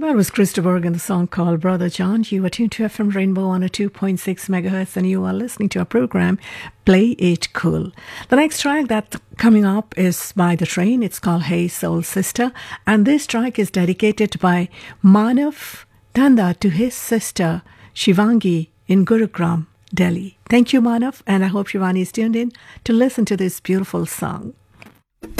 That was Krista Berg and the song called Brother John. You are tuned to FM Rainbow on a 2.6 megahertz and you are listening to our program Play It Cool. The next track that's coming up is by The Train. It's called Hey Soul Sister, and this track is dedicated by Manav Tanda to his sister Shivangi in Gurugram, Delhi. Thank you, Manav, and I hope Shivani is tuned in to listen to this beautiful song.